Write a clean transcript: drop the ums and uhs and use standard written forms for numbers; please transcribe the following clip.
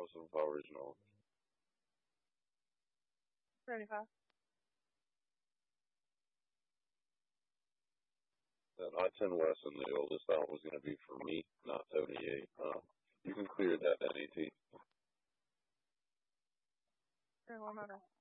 105 original. 75. That I-10 West and the oldest out was going to be for me, not 78. You can clear that NET. Sure, one more.